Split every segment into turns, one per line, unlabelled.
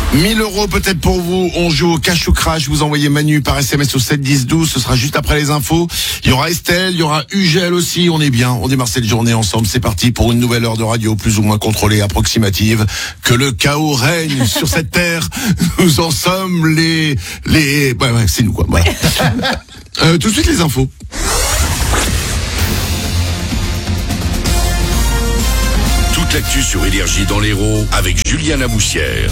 1000 € peut-être pour vous. On joue au cash ou crash. Vous envoyez Manu par SMS au 7 10 12. Ce sera juste après les infos. Il y aura Estelle, il y aura Ugel aussi. On est bien. On démarre cette journée ensemble. C'est parti pour une nouvelle heure de radio plus ou moins contrôlée, approximative. Que le chaos règne sur cette terre. Nous en sommes les... Ouais, c'est nous quoi. Voilà. Tout de suite les infos.
Toute l'actu sur Énergie dans l'Hérault avec Julien Lamoussière.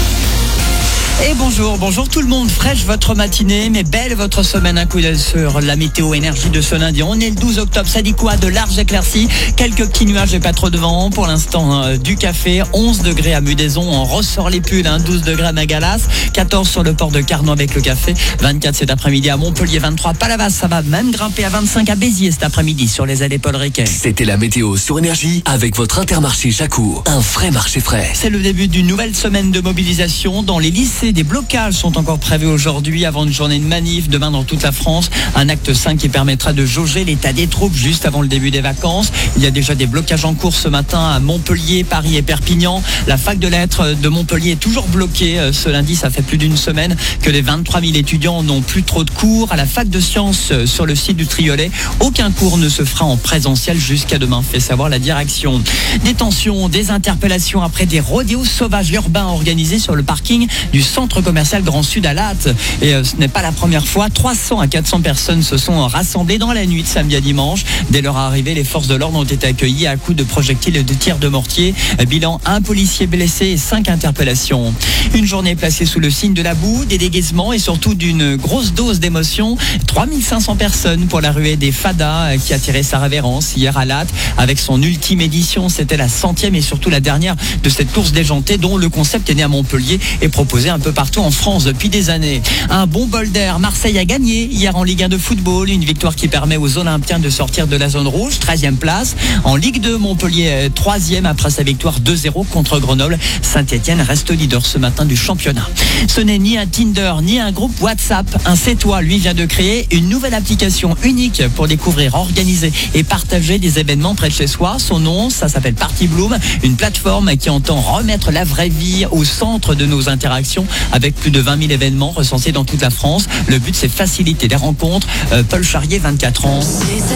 Et bonjour tout le monde, fraîche votre matinée, mais belle votre semaine. Un coup d'œil sur la météo énergie de ce lundi. On est le 12 octobre, ça dit quoi? De larges éclaircies, quelques petits nuages et pas trop de vent. Pour l'instant, du café, 11 degrés à Mudaison, on ressort les pulls, 12 degrés à Magalas, 14 sur le port de Carnot avec le café, 24 cet après-midi à Montpellier, 23 Palavas, ça va même grimper à 25 à Béziers cet après-midi sur les allées Paul Riquet.
C'était la météo sur Énergie avec votre Intermarché Jacour, un vrai marché frais.
C'est le début d'une nouvelle semaine de mobilisation dans les lycées. Des blocages sont encore prévus aujourd'hui avant une journée de manif demain dans toute la France. Un acte 5 qui permettra de jauger l'état des troupes juste avant le début des vacances. Il y a déjà des blocages en cours ce matin à Montpellier, Paris et Perpignan. La fac de lettres de Montpellier est toujours bloquée. Ce lundi, ça fait plus d'une semaine que les 23 000 étudiants n'ont plus trop de cours. À la fac de sciences sur le site du Triolet, aucun cours ne se fera en présentiel jusqu'à demain, fait savoir la direction. Des tensions, des interpellations après des rodéos sauvages urbains organisés sur le parking du centre commercial Grand Sud à Latte. Et ce n'est pas la première fois. 300 à 400 personnes se sont rassemblées dans la nuit de samedi à dimanche. Dès leur arrivée, les forces de l'ordre ont été accueillies à coups de projectiles et de tirs de mortier. Bilan, un policier blessé et 5 interpellations. Une journée placée sous le signe de la boue, des déguisements et surtout d'une grosse dose d'émotion. 3500 personnes pour la ruée des Fadas qui a tiré sa révérence hier à Latte. Avec son ultime édition, c'était la 100e et surtout la dernière de cette course déjantée dont le concept est né à Montpellier et proposé un peu partout en France depuis des années. Un bon bol d'air, Marseille a gagné hier en Ligue 1 de football, une victoire qui permet aux Olympiens de sortir de la zone rouge, 13e place. En Ligue 2, Montpellier 3e après sa victoire 2-0 contre Grenoble. Saint-Etienne reste leader ce matin du championnat. Ce n'est ni un Tinder ni un groupe WhatsApp. Un C'est Toi, lui, vient de créer une nouvelle application unique pour découvrir, organiser et partager des événements près de chez soi. Son nom, ça s'appelle Party Bloom, une plateforme qui entend remettre la vraie vie au centre de nos interactions avec plus de 20 000 événements recensés dans toute la France. Le but, c'est faciliter les rencontres. Paul Charrier, 24 ans.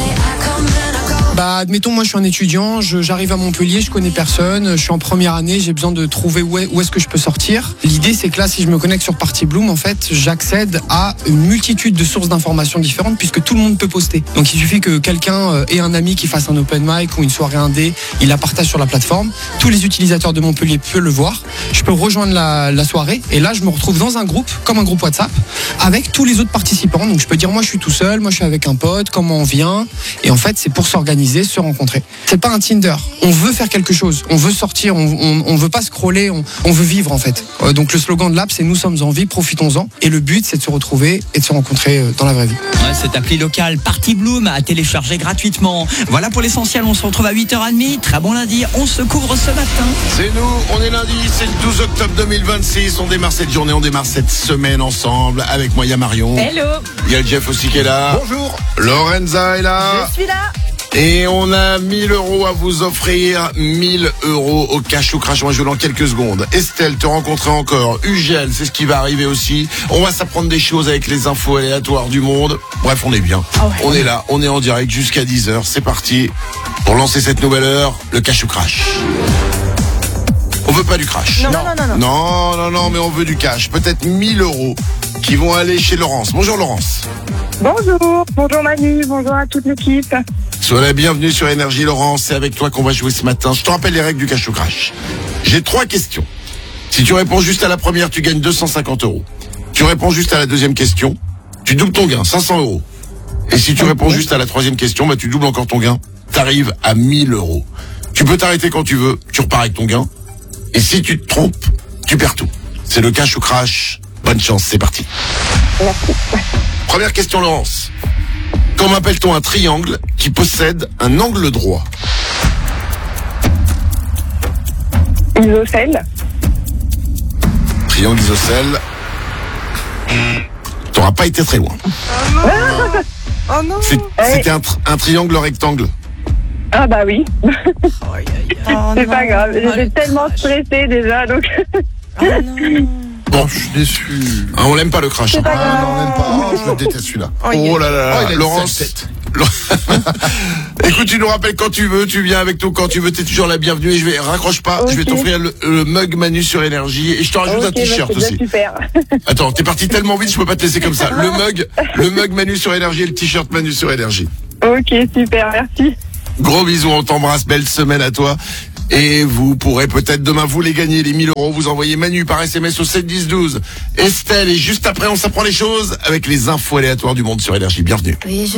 Admettons, moi je suis un étudiant, j'arrive à Montpellier, je connais personne, je suis en première année, j'ai besoin de trouver où est-ce que je peux sortir. L'idée c'est que là, si je me connecte sur Party Bloom, en fait, j'accède à une multitude de sources d'informations différentes puisque tout le monde peut poster. Donc il suffit que quelqu'un ait un ami qui fasse un open mic ou une soirée indé, il la partage sur la plateforme. Tous les utilisateurs de Montpellier peuvent le voir. Je peux rejoindre la soirée et là je me retrouve dans un groupe, comme un groupe WhatsApp, avec tous les autres participants. Donc je peux dire moi je suis tout seul, moi je suis avec un pote, comment on vient. Et en fait c'est pour s'organiser, se rencontrer. C'est pas un Tinder. On veut faire quelque chose. On veut sortir. On veut pas scroller. On veut vivre en fait. Donc le slogan de l'app, c'est nous sommes en vie, profitons-en. Et le but, c'est de se retrouver et de se rencontrer dans la vraie vie.
Ouais, cette appli locale Party Bloom à télécharger gratuitement. Voilà pour l'essentiel. On se retrouve à 8h30. Très bon lundi. On se couvre ce matin.
C'est nous. On est lundi. C'est le 12 octobre 2026. On démarre cette journée. On démarre cette semaine ensemble. Avec moi, il y a Marion.
Hello.
Il y a Jeff aussi qui est là.
Bonjour.
Lorenza est là.
Je suis là.
Et on a 1000 € à vous offrir, 1000 € au cash ou crash. On va jouer dans quelques secondes. Estelle, te rencontrer encore. Ugel, c'est ce qui va arriver aussi. On va s'apprendre des choses avec les infos aléatoires du monde. Bref, on est bien.
Ah ouais.
On est là, on est en direct jusqu'à 10h. C'est parti pour lancer cette nouvelle heure, le cash ou crash. On veut pas du crash. Non, mais on veut du cash. Peut-être 1000 € qui vont aller chez Laurence. Bonjour Laurence.
Bonjour Manu, bonjour à toute l'équipe.
Sois la bienvenue sur Énergie Laurence, c'est avec toi qu'on va jouer ce matin. Je te rappelle les règles du cash ou crash. J'ai 3 questions. Si tu réponds juste à la première, tu gagnes 250 €. Tu réponds juste à la deuxième question, tu doubles ton gain, 500 €. Et si tu réponds juste à la troisième question, tu doubles encore ton gain. T'arrives à 1000 €. Tu peux t'arrêter quand tu veux, tu repars avec ton gain. Et si tu te trompes, tu perds tout. C'est le cash ou crash. Bonne chance, c'est parti.
Merci.
Première question Laurence. Comment appelle-t-on un triangle qui possède un angle droit?
Isocèle.
Triangle isocèle. T'auras pas été très loin.
Oh non.
C'était un triangle rectangle.
Ah bah oui. C'est pas grave. J'étais tellement stressée déjà donc.
Bon,
Je suis déçu.
on l'aime pas le crash.
C'est pas grave.
Ah non, on n'aime pas. Oh, je le déteste celui-là.
Oh là là,
Oh, il a une
Laurence.
sale tête.
Écoute, tu nous rappelles quand tu veux, tu viens avec nous quand tu veux, t'es toujours la bienvenue et raccroche pas,
Ok.
je vais t'offrir le mug Manu sur énergie et je te rajoute un
Ok,
t-shirt
bah, c'est
aussi.
déjà super.
Attends, t'es parti tellement vite, je peux pas te laisser comme ça. Le mug Manu sur énergie et le t-shirt Manu sur énergie.
Ok, super, merci.
Gros bisous, on t'embrasse, belle semaine à toi. Et vous pourrez peut-être demain vous les gagner, les 1000 euros. Vous envoyez Manu par SMS au 7 10 12. Estelle, et juste après, on s'apprend les choses avec les infos aléatoires du monde sur énergie. Bienvenue.
Oui,